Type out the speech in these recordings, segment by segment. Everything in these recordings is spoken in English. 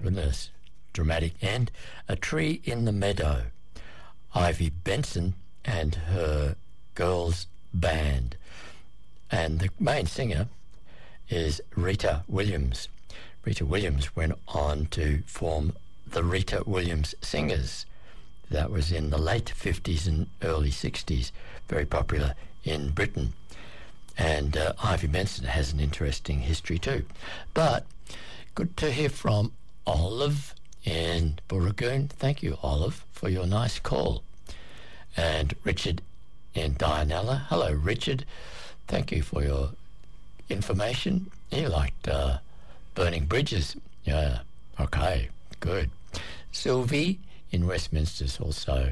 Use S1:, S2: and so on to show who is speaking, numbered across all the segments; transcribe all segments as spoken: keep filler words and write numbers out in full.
S1: goodness, dramatic. And A Tree in the Meadow, Ivy Benson and her girls band. And the main singer is Rita Williams. Rita Williams went on to form the Rita Williams Singers. That was in the late fifties and early sixties, very popular in Britain. And uh, Ivy Benson has an interesting history too. But good to hear from Olive in Burragoon. Thank you, Olive, for your nice call. And Richard in Dianella. Hello, Richard. Thank you for your information. You liked uh, burning bridges. Yeah, okay, good. Sylvie in Westminster's also.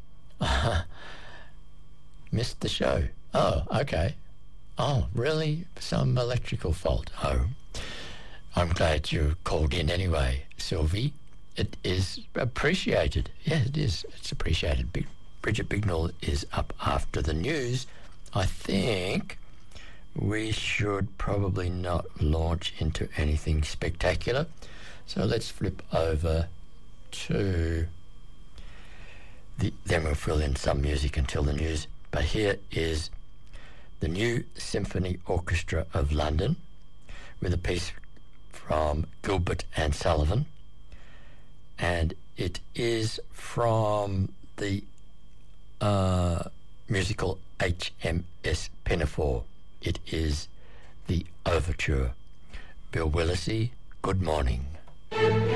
S1: Missed the show. Oh, okay. Oh, really? Some electrical fault. Oh, I'm glad you called in anyway, Sylvie. It is appreciated. Yes, it is. It's appreciated. Big, Bridget Bignall is up after the news. I think we should probably not launch into anything spectacular. So let's flip over to the, then we'll fill in some music until the news. But here is the New Symphony Orchestra of London with a piece from Gilbert and Sullivan, and it is from the uh, musical H M S Pinafore. It is the Overture. Bill Willissey, good morning.